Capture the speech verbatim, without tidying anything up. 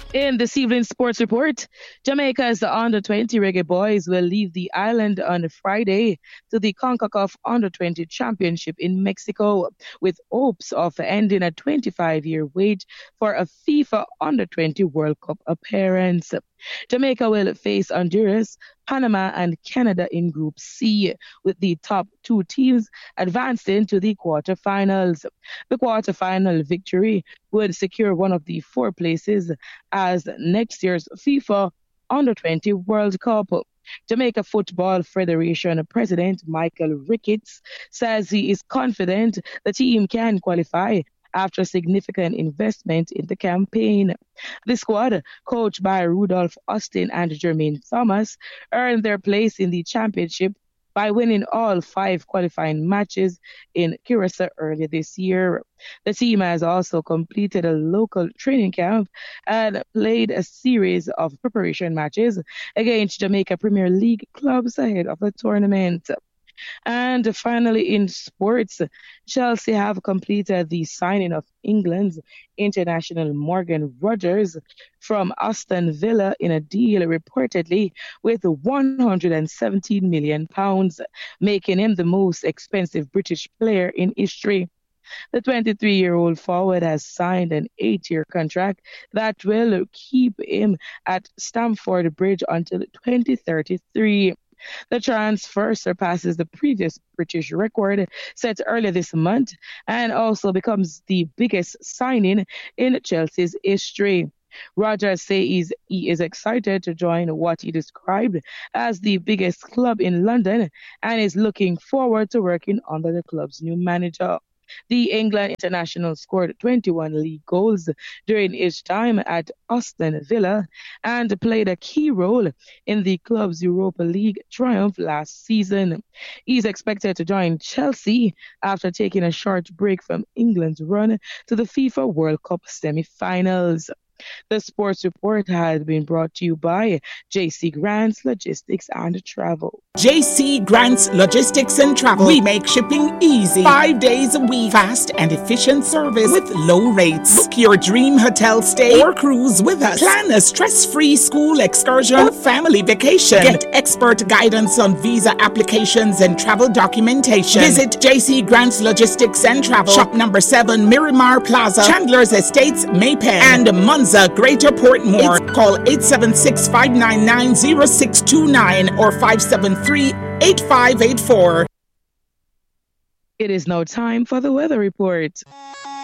In this evening's sports report, Jamaica's under twenty Reggae Boys will leave the island on Friday to the CONCACAF under twenty Championship in Mexico with hopes of ending a twenty-five year wait for a FIFA under twenty World Cup appearance. Jamaica will face Honduras, Panama, and Canada in Group C, with the top two teams advancing to the quarterfinals. The quarterfinal victory would secure one of the four places as next year's FIFA Under twenty World Cup. Jamaica Football Federation President Michael Ricketts says he is confident the team can qualify after significant investment in the campaign. The squad, coached by Rudolph Austin and Jermaine Thomas, earned their place in the championship by winning all five qualifying matches in Curacao earlier this year. The team has also completed a local training camp and played a series of preparation matches against Jamaica Premier League clubs ahead of the tournament. And finally, in sports, Chelsea have completed the signing of England's international Morgan Rogers from Aston Villa in a deal reportedly with one hundred seventeen million pounds, making him the most expensive British player in history. The twenty-three-year-old forward has signed an eight-year contract that will keep him at Stamford Bridge until twenty thirty-three. The transfer surpasses the previous British record set earlier this month and also becomes the biggest signing in Chelsea's history. Rogers says he's, he is excited to join what he described as the biggest club in London and is looking forward to working under the club's new manager. The England international scored twenty-one league goals during his time at Aston Villa and played a key role in the club's Europa League triumph last season. He's expected to join Chelsea after taking a short break from England's run to the FIFA World Cup semi-finals. The sports report has been brought to you by J C Grants Logistics and Travel. J C Grants Logistics and Travel. We make shipping easy. Five days a week. Fast and efficient service with low rates. Book your dream hotel stay or cruise with us. Plan a stress-free school excursion or family vacation. Get expert guidance on visa applications and travel documentation. Visit J C Grants Logistics and Travel. Shop number seven, Miramar Plaza, Chandler's Estates, Maypen, and Munza, Greater Portmore. Call eight seven six, five nine nine, zero six two nine or five seven three, eight five eight four. It is now time for the weather report.